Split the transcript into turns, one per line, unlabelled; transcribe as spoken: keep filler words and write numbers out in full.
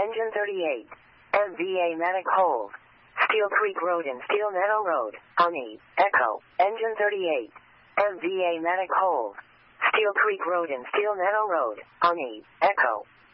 Engine thirty-eight. M V A Medic hold. Steel Creek Road and Steel Meadow Road, Oni, Echo, Engine thirty-eight. M V A Medic hold. Steel Creek Road and Steel Meadow Road, Oni, Echo.